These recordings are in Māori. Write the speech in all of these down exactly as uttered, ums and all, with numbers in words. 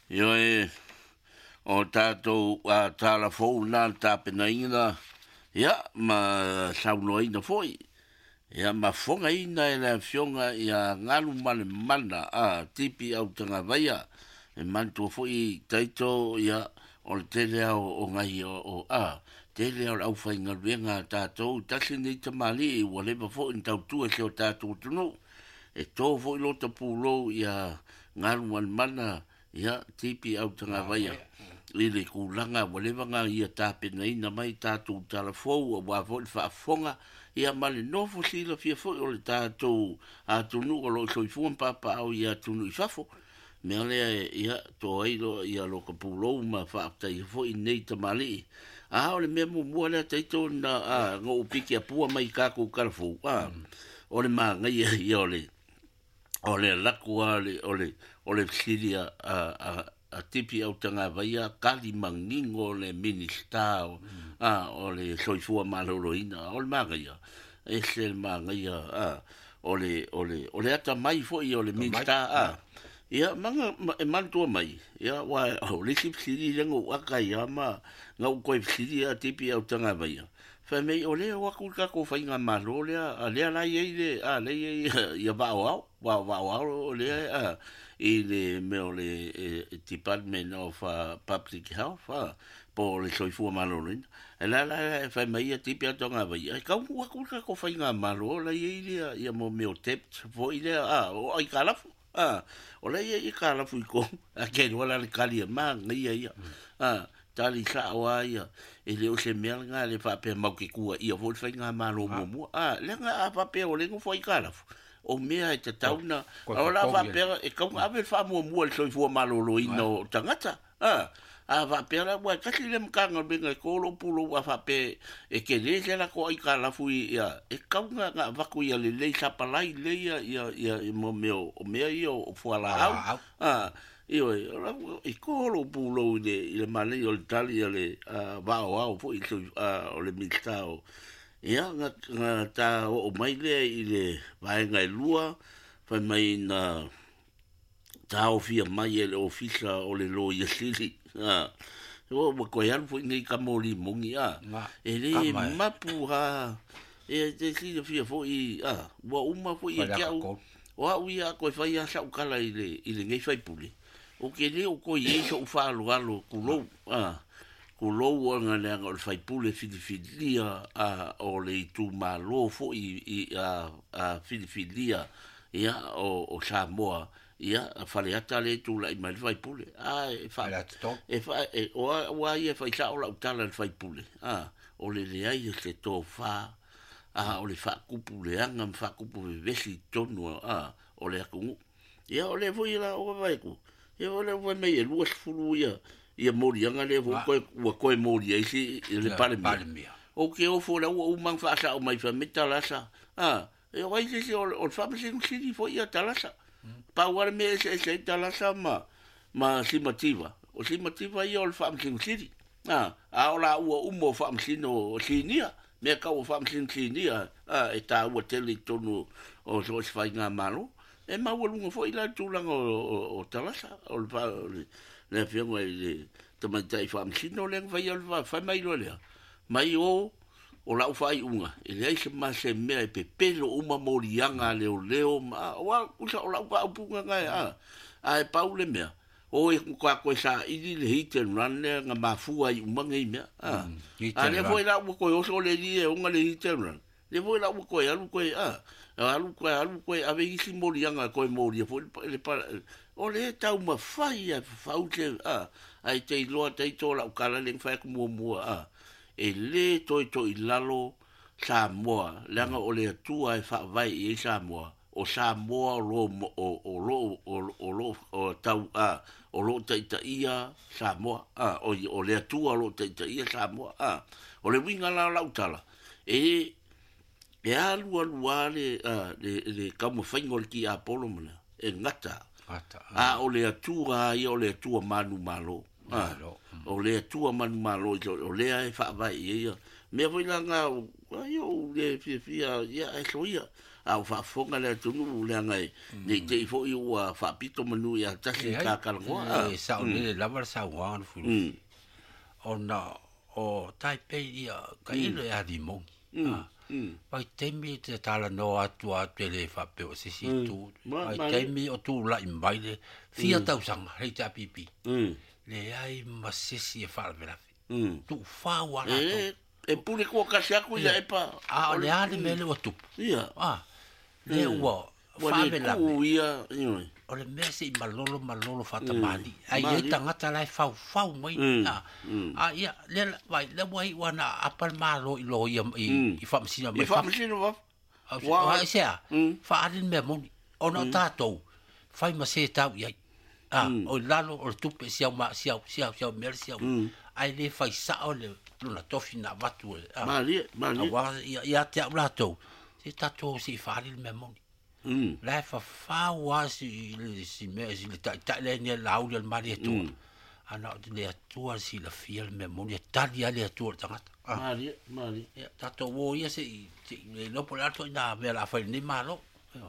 Io e o tātou a tāla fōu nā tāpena inga ia ma sauno ina foi ia ma fonga ina e la fionga ia ngalu mane mana a tipi au tanga vaia e mantua foi taito ia o le tele au o ngai o, o a tele au au whainga ruenga tātou tasi nei tamali i walewa fo in tau tua se o tātou tunu e tō foi lo ta pūlo ia ngalu mane mana ia tipi au tanga vaia i le kulanga walewa ngā ia tāpena ina mai tātou tala fōu a wā fōi whaafonga ia male nofo sila fia fōi o le tātou a tunu o lo soifuan papa au ia tunu i fafo mea lea ia tō airo ia lo ka pūlou ma whaaptai fōi nei tamali a o le mea mua lea teito na a ngō upiki a pua mai kākou karafou a o le maa ngai ia o le o le laku a le o le o le siria a a a tipi au tanga vaia kali mangingo le ministao mm. a o le soifua maloroina o le magaia e se magaia a o le o le o le ata mai foi o le minsta a ia manga e mantua mai ia wa o le sipsiri lengo aka ia ma ngau koe sipsiri a tipi au tanga vaia fa me o le wa ku ka ko fainga malo le a le la ye le a le ia va wa wa wa o le a i le me o le Department of uh, Public Health uh, po le soifua malo rin e la la fa mai a tipi a tonga vai e ka wa ku ka ko fainga malo la ye ia ia mo me o tep fo ile a o ai kalafu a o le ia kalafu ko a ke wala le kali ma ngia ia a tali sa wa ia e le o se mel nga le fa pe mau ki ku ia vo fainga malo mo mo a le nga a pa pe o le ngo foi kalafu o mea e te tauna o la va pera e kau ave fa mo mo le soifua malolo ino tangata a a va pera wa kasi le mkanga benga ko lo pulo wa fa pe e ke le la ko i kala fui ia e kau nga nga va ku ia le le sa palai le ia ia ia mo meo o mea io fu ala au a io e ko lo pulo de le male o tali le va o fu i o le mistao ia nga nga ta o mai le i le vai ngai lua fa mai na ta o fia mai le ofisa o le lo ia sili ah o ko ia fu ngai ka moli mongi a e le mapu ha e te si fia fo i ah wa uma fo i kia o wa uia ko fa ia sa ukala i le i le ngai fai puli o ke le o ko i so fa lo alo ku lo ah ko lo nga le nga fai pule fidifidia a o le tu malo fo i a a fidifidia ia o o Samoa ia fale ata le tu la mai fai pule a e fa e fa e o wa ia fai sa o la tala fai pule a o le le ai se to fa a o le fa kupule anga fa kupule vesi tonu a o le ku ia o le foi la o vai ku ia o le foi me e luas fulu ia ia mori anga le vo ko wa ko mori ai si le pale mi o ke o fo la o man fa sa o mai fa metala sa ah e o ai se o fa se si fo ia talasa pa war me se se talasa ma ma simativa o simativa ia o fa se si ah a o la o mo fa se no sinia me ka o fa se sinia ah e ta o tele tonu o so se fa nga malo e ma o lungo fo ila tu lang o talasa o fa le fiango e te mai tai wha amsino le whai alwa whai mai lo lea mai o o lau whai unga e le aise ma se mea e pe pelo uma morianga leo leo ma wa usa o lau wha upunga ngai a a e pau le mea o e kua koe sa ili le hit and run le nga mafua i umanga i mea a a le foi lau koe oso le li e unga le hit and run le foi lau koe alu koe a alu koe alu koe ave isi morianga koe moria foi le para o le tau ma fai a faute a ai te loa te tola o kala le fai ku mua mua a e le toi toi lalo Samoa langa o le tua e fa vai e Samoa o Samoa lo o o lo o lo o tau a o lo te te ia Samoa a o o le tua lo te te ia Samoa a o le winga la la utala e e alu alu ale a le le kamu fai ngol ki a polo mana e ngata a o le atua ia o le atua manu malo a o le atua manu malo o le e fa vai ia me foi la nga ai o le fia fia ia e soia au fa fonga le tunu le ngai ni te fo i wa fa pito manu ya tasi ka kalwa e sa le lava sa wan fu ona o Taipei ia ka ile a di mo pai temi te tala no atu atu le fa pe o se si tu pai temi o tu la imbaile fia tau sanga hei te apipi le ai masisi e fa vera tu fa wa la e pule ko ka sia ku ya e pa a le ale mele o tu ia ah le wa fa vera ku ia o le mese malolo malolo fata mali ai e tangata lai fau fau mai a a ia le vai le vai wana apal malo i lo ia i fa msina mai fa msina wa wa sia fa adin me moni ona tato fai ma se tau ia a o lalo o tupe sia ma sia sia sia mer sia ai le fai sa o le luna tofina vatu mali mali wa ia te lato se tato si fa adin me moni la fa fa wa si si me si le ta ta le ni la u le mari tu ana le tu si la fiel me mo ni ta dia le tu ta mari mari ta to wo ia se le no por alto na ve la fa ni malo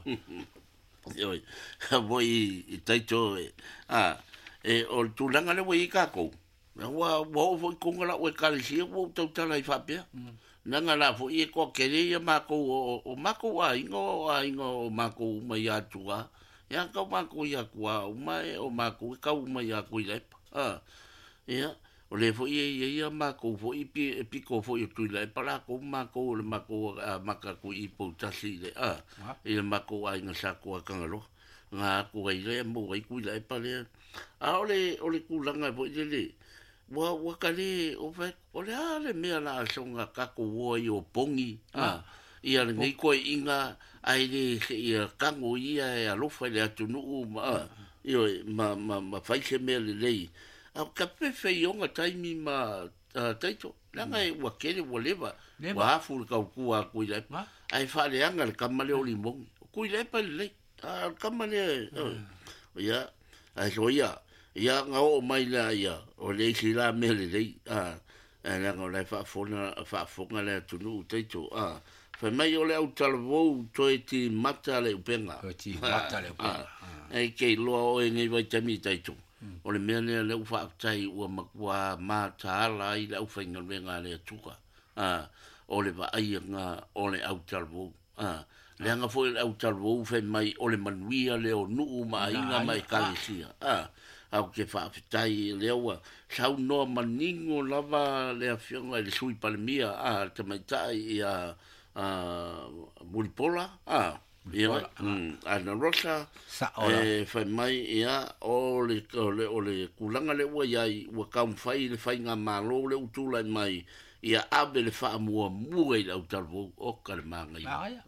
yo voi tai to ah e o tu langa le voi ka ko wa wo vo ko ngala o ka le si wo to ta la fa pe nanga la fo i ko kere ia mako o mako a ingo a ingo mako mai atua ya ka mako ia kwa o mai o mako ka o mai a ku ile ah ia o le fo i ia mako fo i pi pi ko fo i tu ile para ko mako le mako maka ku i po tasi le ah ia mako a inga sa ko ka ngalo nga ku ile mo i ku ile pa le a ole ole ku langa fo ile wa wa kale o fa o le ale me ala songa ka ko wo i o pongi ah ia le nei ko inga ai le ia kango ia e alo fa le atu no ma io ma ma ma fai se me le lei a ka pe fe yonga taimi ma taito langa e wa kele wo leva wa fu ka ku a ku ile ai fa le anga le kamale o limong ku ile pa le a kamale ia ai so ia ia nga o mai la ia o le si la me le dei a la nga le fa fona fa fonga le tu no teito a fa mai o le au talvo to e ti mata le upenga o ti mata le upenga ai ke lo o ngi vai tami teito o le mene le fa tai o makwa mata la i le fa nga le nga le tuka a o le va ai nga o le au talvo a le nga fo le au talvo fa mai o le manuia le o nu mai nga mai kalisia a au ke fa fitai lewa sau no maningo lava le afionga le sui palmia a te mai tai a a mulpola a ia a na rosa e fa mai ia o le o le kulanga le wa ia wa kam fai le fai nga malo le utula mai ia abe le fa mua mua i au talvo o kalmanga ia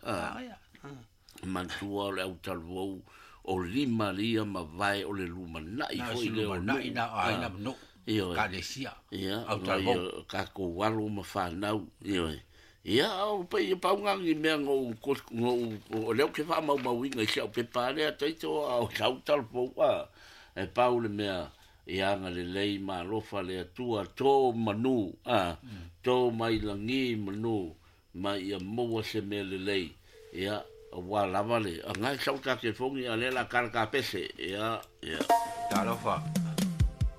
a mantua le au talvo o lima lia ma vai o le luma nai foi le o nai na ai na no ka le sia au talvo ka ko walu ma fa nau io ia o pe pa unga ni me ngo ngo o le ke fa ma ma winga sia pe pa le taito au au talvo wa e pa le me ia nga le lei ma lo fa le tua to manu a to mai langi manu mai mo se me le lei ia wa la vale ngai sau ka ke fongi ale la carca pese ya ya ta lo fa